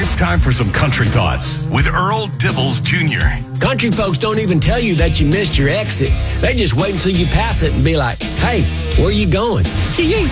It's time for some country thoughts with Earl Dibbles Jr. Country folks don't even tell you that you missed your exit. They just wait until you pass it and be like, hey, where you going?